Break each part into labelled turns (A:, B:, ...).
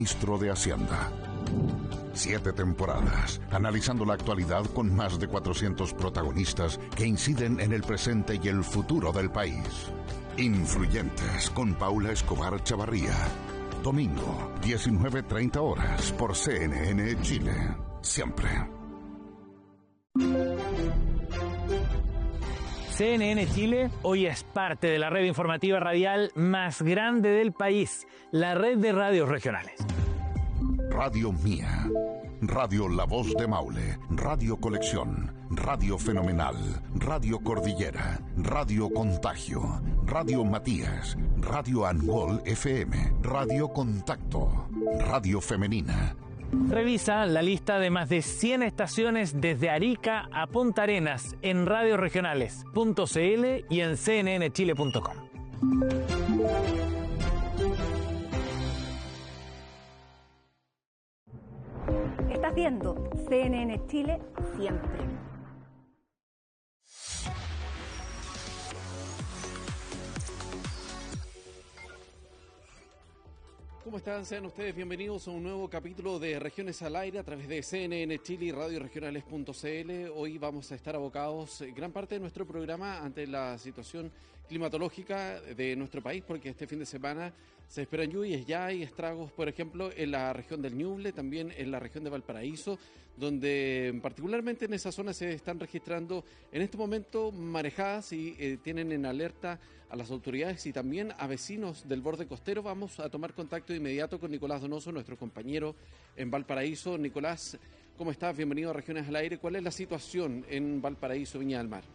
A: Ministro de Hacienda. 7 temporadas, analizando la actualidad con más de 400 protagonistas que inciden en el presente y el futuro del país. Influyentes con Paula Escobar Chavarría. Domingo, 19:30 horas por CNN Chile. Siempre.
B: CNN Chile hoy es parte de la red informativa radial más grande del país, la red de radios regionales.
A: Radio Mía, Radio La Voz de Maule, Radio Colección, Radio Fenomenal, Radio Cordillera, Radio Contagio, Radio Matías, Radio Angol FM, Radio Contacto, Radio Femenina.
B: Revisa la lista de más de 100 estaciones desde Arica a Punta Arenas en radioregionales.cl y en cnnchile.com.
C: Estás viendo CNN Chile siempre.
D: ¿Cómo están? Sean ustedes bienvenidos a un nuevo capítulo de Regiones al Aire a través de CNN Chile y radioregionales.cl. Hoy vamos a estar abocados gran parte de nuestro programa ante la situación climatológica de nuestro país, porque este fin de semana se esperan lluvias, ya hay estragos, por ejemplo, en la región del Ñuble, también en la región de Valparaíso, donde particularmente en esa zona se están registrando en este momento marejadas y tienen en alerta a las autoridades y también a vecinos del borde costero. Vamos a tomar contacto de inmediato con Nicolás Donoso, nuestro compañero en Valparaíso. Nicolás, ¿cómo estás? Bienvenido a Regiones al Aire. ¿Cuál es la situación en Valparaíso, Viña del Mar?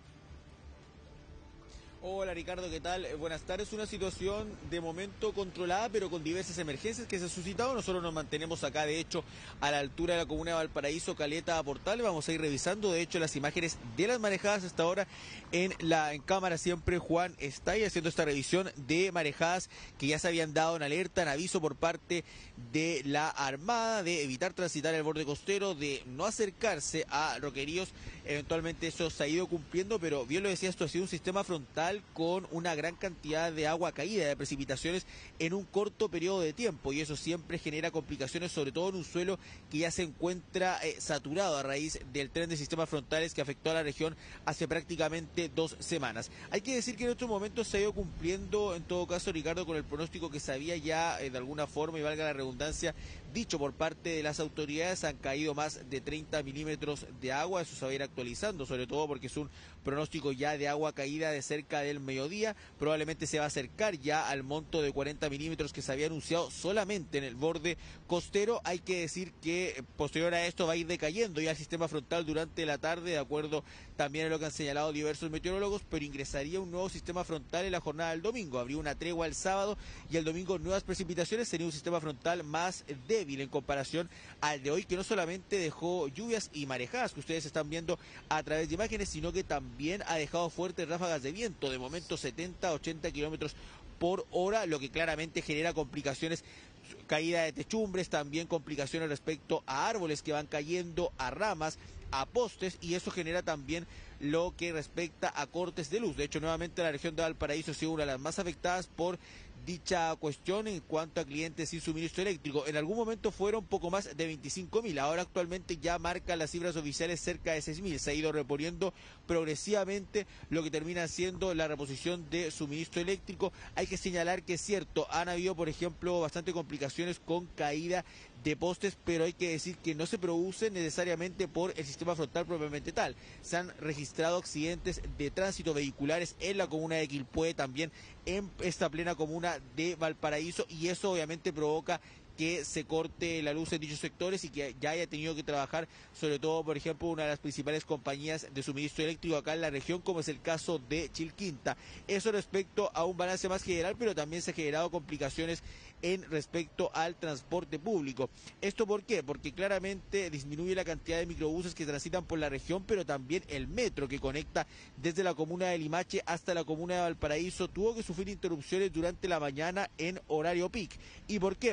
E: Hola Ricardo, ¿qué tal? Buenas tardes. Una situación de momento controlada, pero con diversas emergencias que se han suscitado. Nosotros nos mantenemos acá, de hecho, a la altura de la comuna de Valparaíso, Caleta, Portal. Vamos a ir revisando, de hecho, las imágenes de las marejadas hasta ahora en cámara. Siempre Juan está ahí haciendo esta revisión de marejadas que ya se habían dado en alerta, en aviso por parte de la Armada, de evitar transitar el borde costero, de no acercarse a roqueríos. Eventualmente eso se ha ido cumpliendo, pero bien lo decía, esto ha sido un sistema frontal con una gran cantidad de agua caída, de precipitaciones en un corto periodo de tiempo, y eso siempre genera complicaciones, sobre todo en un suelo que ya se encuentra saturado a raíz del tren de sistemas frontales que afectó a la región hace prácticamente 2 semanas. Hay que decir que en estos momentos se ha ido cumpliendo, en todo caso, Ricardo, con el pronóstico que se había ya de alguna forma, y valga la redundancia, dicho por parte de las autoridades. Han caído más de 30 milímetros de agua, eso se va a ir actualizando, sobre todo porque es un pronóstico ya de agua caída de cerca del mediodía. Probablemente se va a acercar ya al monto de 40 milímetros que se había anunciado solamente en el borde costero. Hay que decir que posterior a esto va a ir decayendo ya el sistema frontal durante la tarde, de acuerdo también a lo que han señalado diversos meteorólogos, pero ingresaría un nuevo sistema frontal en la jornada del domingo. Habría una tregua el sábado y el domingo nuevas precipitaciones. Sería un sistema frontal más débil en comparación al de hoy, que no solamente dejó lluvias y marejadas que ustedes están viendo a través de imágenes, sino que también ha dejado fuertes ráfagas de viento, de momento 70-80 kilómetros por hora, lo que claramente genera complicaciones, caída de techumbres, también complicaciones respecto a árboles que van cayendo, a ramas, a postes, y eso genera también lo que respecta a cortes de luz. De hecho, nuevamente la región de Valparaíso ha sido una de las más afectadas por dicha cuestión en cuanto a clientes sin suministro eléctrico. En algún momento fueron poco más de 25.000, ahora actualmente ya marca las cifras oficiales cerca de 6.000. Se ha ido reponiendo progresivamente lo que termina siendo la reposición de suministro eléctrico. Hay que señalar que es cierto, han habido, por ejemplo, bastante complicaciones con caída de postes, pero hay que decir que no se producen necesariamente por el sistema frontal propiamente tal. Se han registrado accidentes de tránsito vehiculares en la comuna de Quilpué, también en esta plena comuna de Valparaíso, y eso obviamente provoca que se corte la luz en dichos sectores y que ya haya tenido que trabajar, sobre todo, por ejemplo, una de las principales compañías de suministro eléctrico acá en la región, como es el caso de Chilquinta. Eso respecto a un balance más general, pero también se han generado complicaciones en respecto al transporte público. ¿Esto por qué? Porque claramente disminuye la cantidad de microbuses que transitan por la región, pero también el metro que conecta desde la comuna de Limache hasta la comuna de Valparaíso tuvo que sufrir interrupciones durante la mañana en horario peak. ¿Y por qué? Porque finalmente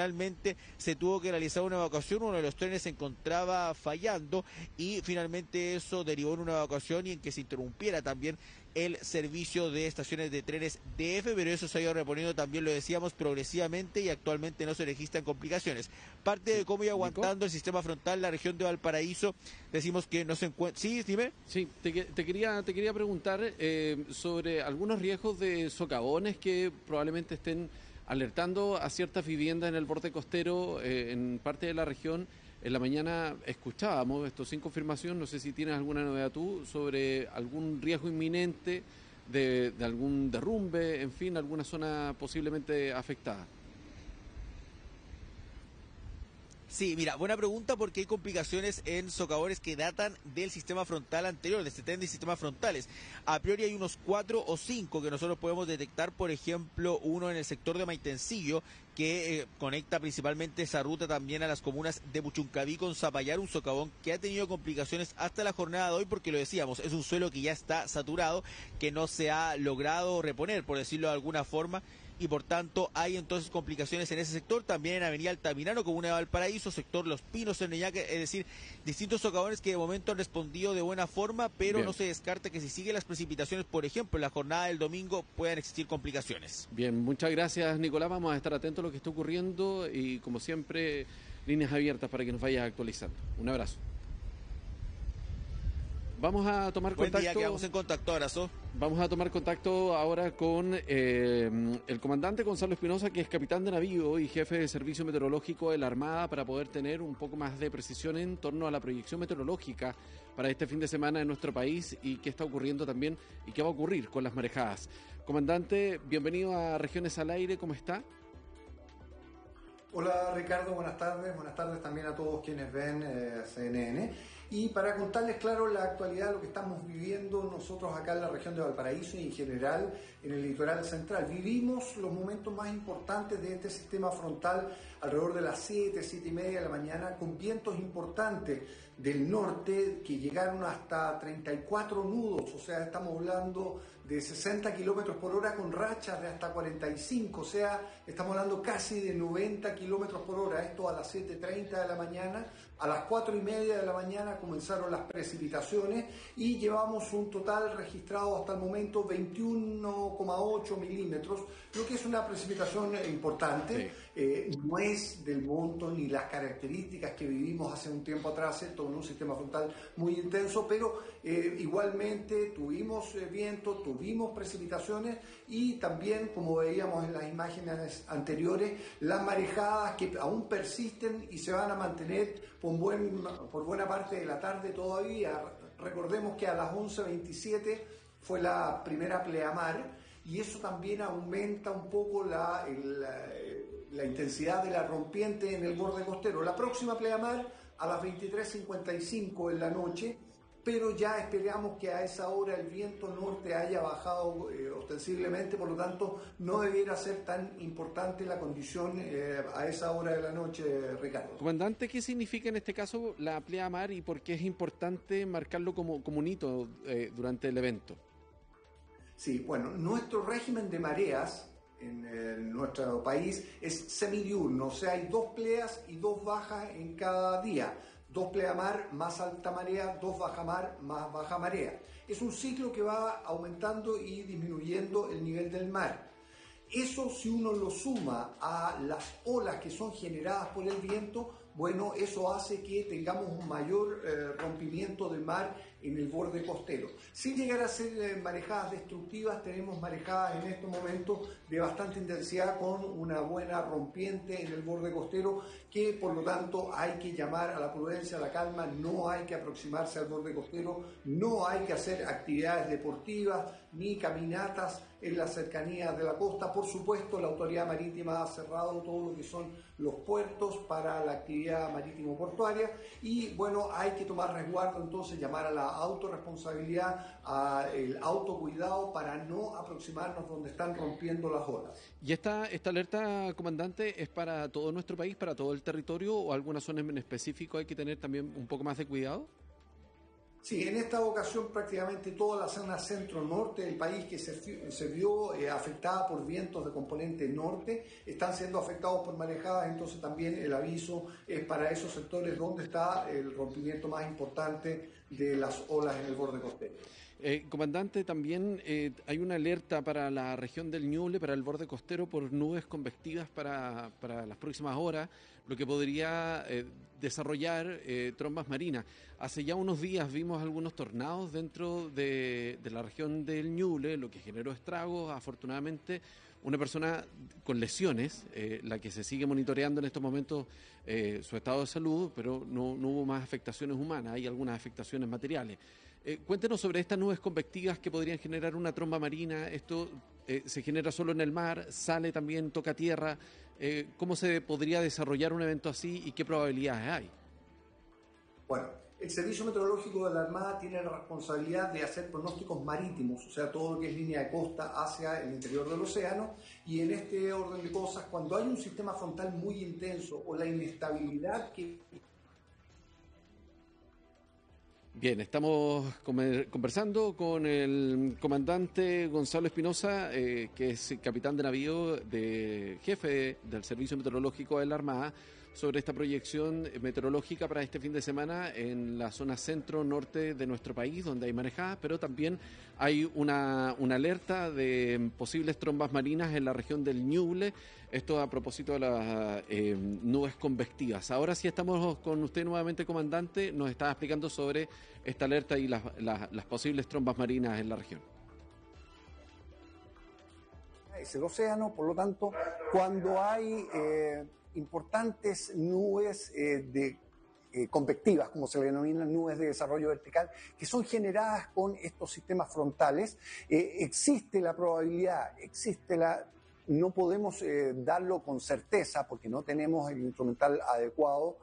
E: finalmente se tuvo que realizar una evacuación, uno de los trenes se encontraba fallando y finalmente eso derivó en una evacuación y en que se interrumpiera también el servicio de estaciones de trenes DF, pero eso se ha ido reponiendo, también lo decíamos, progresivamente y actualmente no se registran complicaciones. Parte de cómo ir aguantando el sistema frontal, la región de Valparaíso, decimos que no se encuentra... Sí, dime.
D: Sí, te quería preguntar sobre algunos riesgos de socavones que probablemente estén alertando a ciertas viviendas en el borde costero en parte de la región. En la mañana escuchábamos esto sin confirmación, no sé si tienes alguna novedad tú sobre algún riesgo inminente de algún derrumbe, en fin, alguna zona posiblemente afectada.
E: Sí, mira, buena pregunta porque hay complicaciones en socavones que datan del sistema frontal anterior, de este tren de sistemas frontales. A priori hay unos 4 o 5 que nosotros podemos detectar, por ejemplo, uno en el sector de Maitencillo, que conecta principalmente esa ruta también a las comunas de Puchuncaví con Zapallar, un socavón que ha tenido complicaciones hasta la jornada de hoy porque lo decíamos, es un suelo que ya está saturado, que no se ha logrado reponer, por decirlo de alguna forma, y por tanto hay entonces complicaciones en ese sector, también en Avenida Altamirano, comuna de Valparaíso, sector Los Pinos, en Neñaque, es decir, distintos socavones que de momento han respondido de buena forma, pero
D: Bien.
E: no se descarta que si siguen las precipitaciones, por ejemplo, en la jornada del domingo, puedan existir complicaciones.
D: Bien, muchas gracias, Nicolás, vamos a estar atentos a lo que está ocurriendo y como siempre, líneas abiertas para que nos vayas actualizando. Un abrazo. Vamos a tomar
E: Buen
D: contacto.
E: día, quedamos en contacto, abrazo.
D: Vamos a tomar contacto ahora con el comandante Gonzalo Espinosa, que es capitán de navío y jefe de servicio meteorológico de la Armada, para poder tener un poco más de precisión en torno a la proyección meteorológica para este fin de semana en nuestro país y qué está ocurriendo también y qué va a ocurrir con las marejadas. Comandante, bienvenido a Regiones al Aire, ¿cómo está?
F: Hola Ricardo, buenas tardes también a todos quienes ven CNN. Y para contarles claro la actualidad, lo que estamos viviendo nosotros acá en la región de Valparaíso y en general en el litoral central. Vivimos los momentos más importantes de este sistema frontal alrededor de las 7:30 de la mañana, con vientos importantes del norte que llegaron hasta 34 nudos, o sea, estamos hablando de 60 kilómetros por hora con rachas de hasta 45, o sea, estamos hablando casi de 90 kilómetros por hora, esto a las 7:30 de la mañana. A las 4:30 de la mañana comenzaron las precipitaciones y llevamos un total registrado hasta el momento 21,8 milímetros, lo que es una precipitación importante. Sí. No es del monto ni las características que vivimos hace un tiempo atrás, esto en un sistema frontal muy intenso, pero igualmente tuvimos viento, tuvimos precipitaciones y también, como veíamos en las imágenes anteriores, las marejadas que aún persisten y se van a mantener por buena parte de la tarde todavía. Recordemos que a las 11:27 fue la primera pleamar y eso también aumenta un poco la intensidad de la rompiente en el borde costero. La próxima pleamar a las 23:55 en la noche, pero ya esperamos que a esa hora el viento norte haya bajado ostensiblemente, por lo tanto no debiera ser tan importante la condición a esa hora de la noche, Ricardo.
D: Comandante, ¿qué significa en este caso la pleamar y por qué es importante marcarlo como un hito durante el evento?
F: Sí, bueno, nuestro régimen de mareas en nuestro país es semidiurno, o sea, hay 2 pleas y 2 bajas en cada día. 2 pleamar más alta marea, 2 bajamar más baja marea. Es un ciclo que va aumentando y disminuyendo el nivel del mar. Eso, si uno lo suma a las olas que son generadas por el viento, bueno, eso hace que tengamos un mayor rompimiento del mar en el borde costero. Sin llegar a ser marejadas destructivas, tenemos marejadas en estos momentos de bastante intensidad con una buena rompiente en el borde costero que por lo tanto hay que llamar a la prudencia, a la calma, no hay que aproximarse al borde costero, no hay que hacer actividades deportivas ni caminatas en las cercanías de la costa. Por supuesto, la autoridad marítima ha cerrado todo lo que son los puertos para la actividad marítimo-portuaria y bueno, hay que tomar resguardo, entonces llamar a la autorresponsabilidad, al autocuidado para no aproximarnos donde están rompiendo las olas.
D: ¿Y esta alerta, comandante, es para todo nuestro país, para todo el territorio o alguna zona en específico hay que tener también un poco más de cuidado?
F: Sí, en esta ocasión prácticamente toda la zona centro-norte del país que se vio afectada por vientos de componente norte están siendo afectados por marejadas, entonces también el aviso es para esos sectores donde está el rompimiento más importante de las olas en el borde costero.
D: Comandante, también hay una alerta para la región del Ñuble, para el borde costero, por nubes convectivas para las próximas horas, lo que podría desarrollar trombas marinas. Hace ya unos días vimos algunos tornados dentro de la región del Ñuble, lo que generó estragos. Afortunadamente, una persona con lesiones, la que se sigue monitoreando en estos momentos su estado de salud, pero no hubo más afectaciones humanas, hay algunas afectaciones materiales. Cuéntenos sobre estas nubes convectivas que podrían generar una tromba marina. Esto se genera solo en el mar, sale también, toca tierra. ¿Cómo se podría desarrollar un evento así y qué probabilidades hay?
F: Bueno, el Servicio Meteorológico de la Armada tiene la responsabilidad de hacer pronósticos marítimos, o sea, todo lo que es línea de costa hacia el interior del océano, y en este orden de cosas, cuando hay un sistema frontal muy intenso o la inestabilidad que...
D: Bien, estamos conversando con el comandante Gonzalo Espinosa, que es capitán de navío, jefe del Servicio Meteorológico de la Armada, sobre esta proyección meteorológica para este fin de semana en la zona centro-norte de nuestro país, donde hay marejadas, pero también hay una alerta de posibles trombas marinas en la región del Ñuble. Esto a propósito de las nubes convectivas. Ahora sí estamos con usted nuevamente, comandante. Nos está explicando sobre esta alerta y las posibles trombas marinas en la región.
F: Es el océano, por lo tanto, cuando hay importantes nubes convectivas, como se le denominan, nubes de desarrollo vertical, que son generadas con estos sistemas frontales, existe la probabilidad, no podemos darlo con certeza porque no tenemos el instrumental adecuado,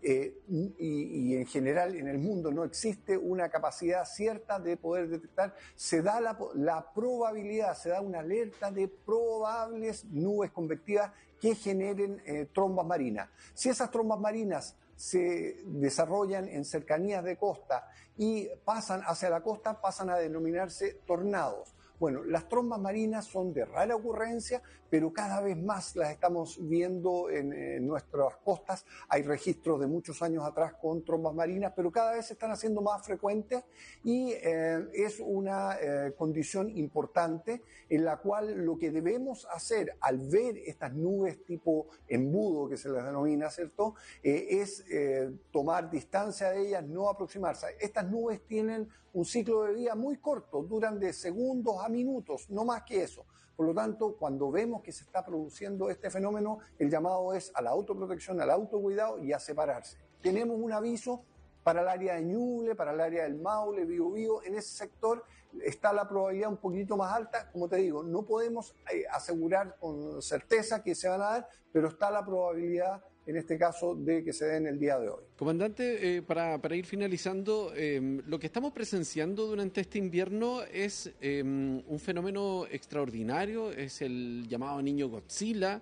F: y en general en el mundo no existe una capacidad cierta de poder detectar. Se da la probabilidad, se da una alerta de probables nubes convectivas que generen trombas marinas. Si esas trombas marinas se desarrollan en cercanías de costa y pasan hacia la costa, pasan a denominarse tornados. Bueno, las trombas marinas son de rara ocurrencia, pero cada vez más las estamos viendo en nuestras costas. Hay registros de muchos años atrás con trombas marinas, pero cada vez se están haciendo más frecuentes y es una condición importante en la cual lo que debemos hacer al ver estas nubes tipo embudo, que se les denomina, ¿cierto?, es tomar distancia de ellas, no aproximarse. Estas nubes tienen un ciclo de vida muy corto, duran de segundos a minutos, no más que eso. Por lo tanto, cuando vemos que se está produciendo este fenómeno, el llamado es a la autoprotección, al autocuidado y a separarse. Tenemos un aviso para el área de Ñuble, para el área del Maule, Biobío. En ese sector está la probabilidad un poquito más alta. Como te digo, no podemos asegurar con certeza que se van a dar, pero está la probabilidad en este caso de que se den el día de hoy.
D: Comandante, para ir finalizando, lo que estamos presenciando durante este invierno es un fenómeno extraordinario, es el llamado niño Godzilla,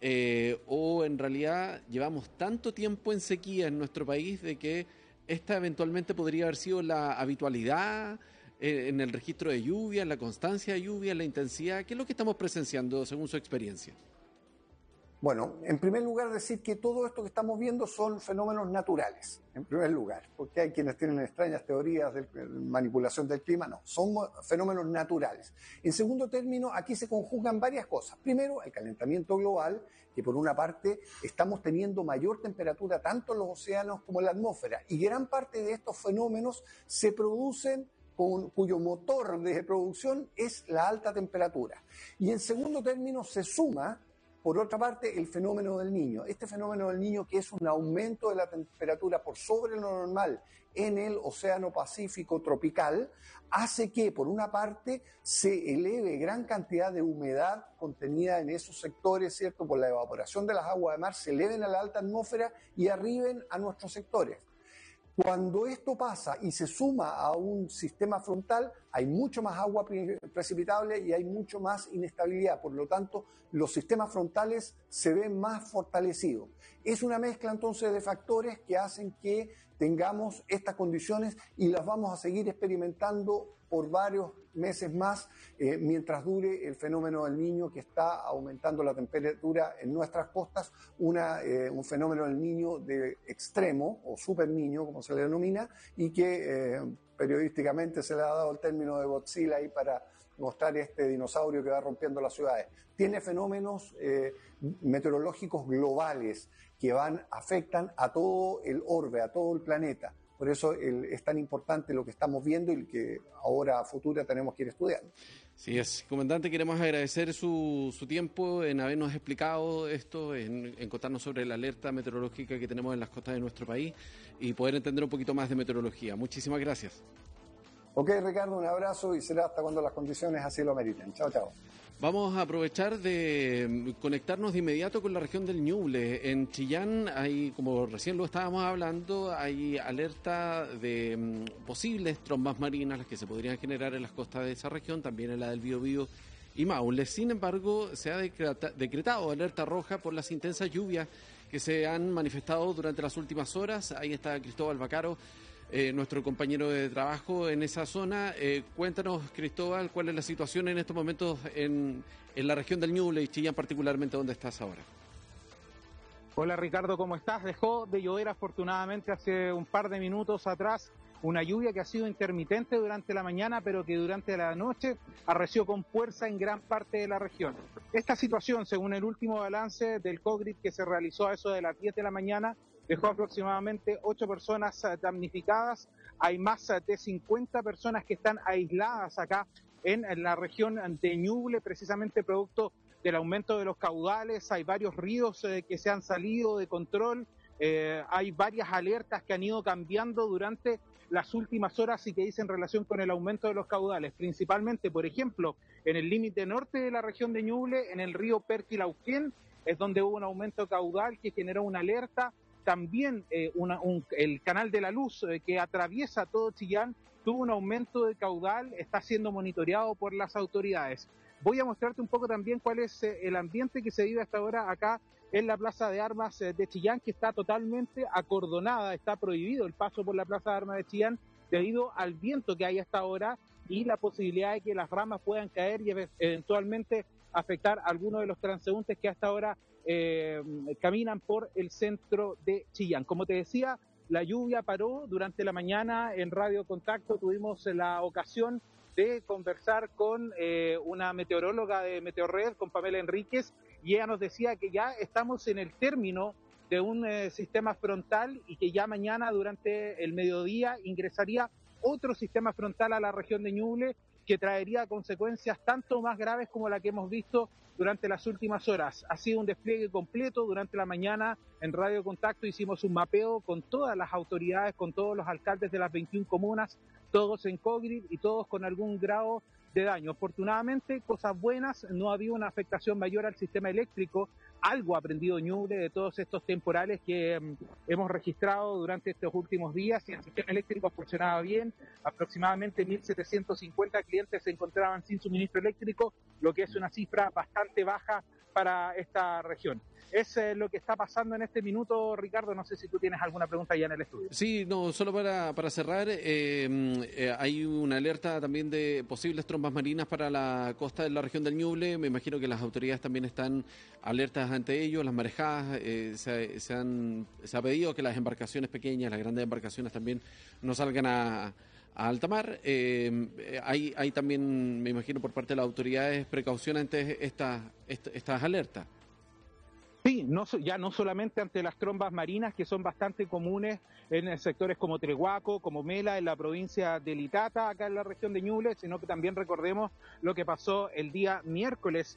D: o en realidad llevamos tanto tiempo en sequía en nuestro país de que esta eventualmente podría haber sido la habitualidad en el registro de lluvia, en la constancia de lluvia, en la intensidad. ¿Qué es lo que estamos presenciando según su experiencia?
F: Bueno, en primer lugar decir que todo esto que estamos viendo son fenómenos naturales, en primer lugar, porque hay quienes tienen extrañas teorías de manipulación del clima. No, son fenómenos naturales. En segundo término, aquí se conjugan varias cosas. Primero, el calentamiento global, que por una parte estamos teniendo mayor temperatura tanto en los océanos como en la atmósfera, y gran parte de estos fenómenos se producen cuyo motor de producción es la alta temperatura. Y en segundo término se suma, por otra parte, el fenómeno del Niño. Este fenómeno del Niño, que es un aumento de la temperatura por sobre lo normal en el Océano Pacífico tropical, hace que, por una parte, se eleve gran cantidad de humedad contenida en esos sectores, ¿cierto? Por la evaporación de las aguas de mar, se eleven a la alta atmósfera y arriben a nuestros sectores. Cuando esto pasa y se suma a un sistema frontal, hay mucho más agua precipitable y hay mucho más inestabilidad. Por lo tanto, los sistemas frontales se ven más fortalecidos. Es una mezcla entonces de factores que hacen que tengamos estas condiciones y las vamos a seguir experimentando por varios meses más mientras dure el fenómeno del Niño, que está aumentando la temperatura en nuestras costas, un fenómeno del Niño de extremo o super Niño, como se le denomina, y que periodísticamente se le ha dado el término de Godzilla ahí para mostrar este dinosaurio que va rompiendo las ciudades. Tiene fenómenos meteorológicos globales que afectan a todo el orbe, a todo el planeta. Por eso es tan importante lo que estamos viendo y que ahora a futuro tenemos que ir estudiando.
D: Sí, es. Comandante, queremos agradecer su tiempo en habernos explicado esto, en contarnos sobre la alerta meteorológica que tenemos en las costas de nuestro país y poder entender un poquito más de meteorología. Muchísimas gracias.
F: Ok, Ricardo, un abrazo y será hasta cuando las condiciones así lo meriten. Chao, chao.
D: Vamos a aprovechar de conectarnos de inmediato con la región del Ñuble. En Chillán, como recién lo estábamos hablando, hay alerta de posibles trombas marinas, las que se podrían generar en las costas de esa región, también en la del Biobío y Maule. Sin embargo, se ha decretado alerta roja por las intensas lluvias que se han manifestado durante las últimas horas. Ahí está Cristóbal Vaccaro, nuestro compañero de trabajo en esa zona. Cuéntanos, Cristóbal, cuál es la situación en estos momentos en la región del Ñuble y Chillán particularmente, ¿dónde estás ahora?
G: Hola Ricardo, ¿cómo estás? Dejó de llover afortunadamente hace un par de minutos atrás, una lluvia que ha sido intermitente durante la mañana, pero que durante la noche arreció con fuerza en gran parte de la región. Esta situación, según el último balance del COGRID que se realizó a eso de las 10 de la mañana, dejó aproximadamente 8 personas damnificadas. Hay más de 50 personas que están aisladas acá en la región de Ñuble, precisamente producto del aumento de los caudales. Hay varios ríos que se han salido de control. Hay varias alertas que han ido cambiando durante las últimas horas y que dicen relación con el aumento de los caudales. Principalmente, por ejemplo, en el límite norte de la región de Ñuble, en el río Perquilauquén, es donde hubo un aumento caudal que generó una alerta. También el Canal de la Luz, que atraviesa todo Chillán, tuvo un aumento de caudal, está siendo monitoreado por las autoridades. Voy a mostrarte un poco también cuál es el ambiente que se vive hasta ahora acá en la Plaza de Armas de Chillán, que está totalmente acordonada, está prohibido el paso por la Plaza de Armas de Chillán debido al viento que hay hasta ahora y la posibilidad de que las ramas puedan caer y eventualmente afectar a algunos de los transeúntes que hasta ahora caminan por el centro de Chillán. Como te decía, la lluvia paró durante la mañana. En Radio Contacto tuvimos la ocasión de conversar con una meteoróloga de Meteorred, con Pamela Enríquez, y ella nos decía que ya estamos en el término de un sistema frontal y que ya mañana durante el mediodía ingresaría otro sistema frontal a la región de Ñuble que traería consecuencias tanto más graves como la que hemos visto durante las últimas horas. Ha sido un despliegue completo durante la mañana. En Radio Contacto hicimos un mapeo con todas las autoridades, con todos los alcaldes de las 21 comunas, todos en COGRID y todos con algún grado de daño. Afortunadamente, cosas buenas, no había una afectación mayor al sistema eléctrico. Algo ha aprendido Ñuble de todos estos temporales que hemos registrado durante estos últimos días y el sistema eléctrico funcionaba bien. Aproximadamente 1.750 clientes se encontraban sin suministro eléctrico, lo que es una cifra bastante baja para esta región. Es lo que está pasando en este minuto, Ricardo. No sé si tú tienes alguna pregunta ya en el estudio.
D: Sí, no, solo para cerrar, hay una alerta también de posibles trombas marinas para la costa de la región del Ñuble. Me imagino que las autoridades también están alertas ante ello, las marejadas. Se ha pedido que las embarcaciones pequeñas, las grandes embarcaciones también no salgan a alta mar. Hay también, me imagino, por parte de las autoridades precaución ante estas alertas.
G: Sí, ya no solamente ante las trombas marinas, que son bastante comunes en sectores como Trehuaco, como Mela, en la provincia de Litata, acá en la región de Ñuble, sino que también recordemos lo que pasó el día miércoles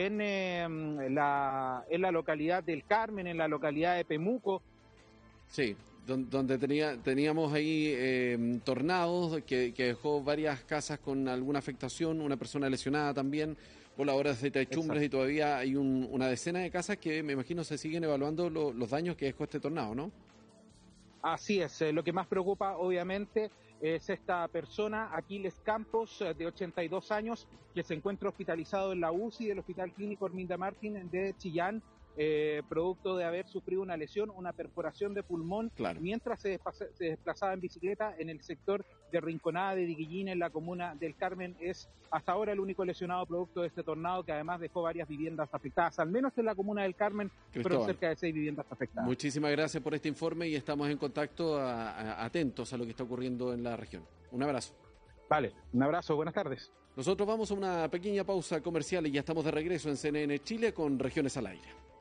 G: en la localidad del Carmen, en la localidad de Pemuco.
D: Sí, donde teníamos ahí tornados que dejó varias casas con alguna afectación, una persona lesionada también por las horas de Taichumbres. Exacto. Y todavía hay una decena de casas que me imagino se siguen evaluando los daños que dejó este tornado, ¿no?
G: Así es, lo que más preocupa obviamente es esta persona, Aquiles Campos, de 82 años, que se encuentra hospitalizado en la UCI del Hospital Clínico Herminda Martín de Chillán producto de haber sufrido una lesión, una perforación de pulmón, mientras se desplazaba en bicicleta en el sector de Rinconada de Diquillín, en la comuna del Carmen. Es hasta ahora el único lesionado producto de este tornado, que además dejó varias viviendas afectadas, al menos en la comuna del Carmen, pero cerca de 6 viviendas afectadas.
D: Muchísimas gracias por este informe y estamos en contacto, atentos a lo que está ocurriendo en la región. Un abrazo.
G: Vale, un abrazo, buenas tardes.
D: Nosotros vamos a una pequeña pausa comercial y ya estamos de regreso en CNN Chile con Regiones al Aire.